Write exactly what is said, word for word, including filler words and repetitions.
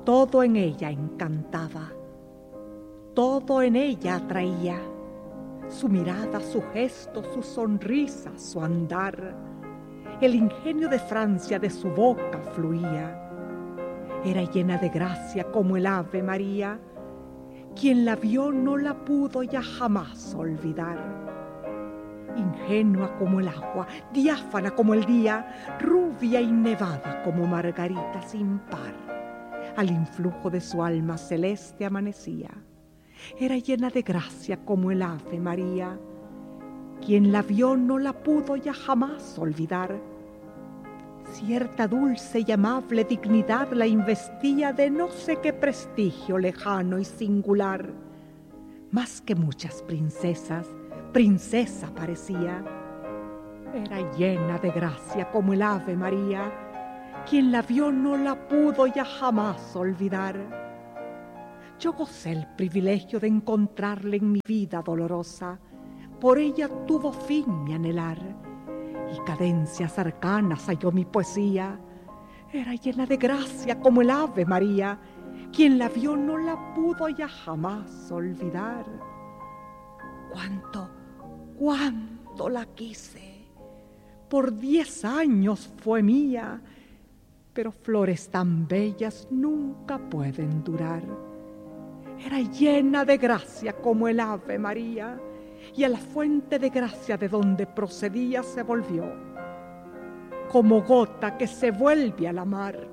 Todo en ella encantaba, todo en ella atraía, su mirada, su gesto, su sonrisa, su andar. El ingenio de Francia de su boca fluía. Era llena de gracia como el Ave María. Quien la vio no la pudo ya jamás olvidar. Ingenua como el agua, diáfana como el día, rubia y nevada como margarita sin par. Al influjo de su alma celeste amanecía. Era llena de gracia como el Ave María. Quien la vio no la pudo ya jamás olvidar. Cierta dulce y amable dignidad la investía de no sé qué prestigio lejano y singular. Más que muchas princesas, princesa parecía. Era llena de gracia como el Ave María. Quien la vio no la pudo ya jamás olvidar. Yo gocé el privilegio de encontrarla en mi vida dolorosa. Por ella tuvo fin mi anhelar, y cadencias arcanas halló mi poesía. Era llena de gracia como el Ave María. Quien la vio no la pudo ya jamás olvidar. Cuánto, cuánto la quise. Por diez años fue mía. Pero flores tan bellas nunca pueden durar. Era llena de gracia como el Ave María, y a la fuente de gracia de donde procedía se volvió, como gota que se vuelve a la mar.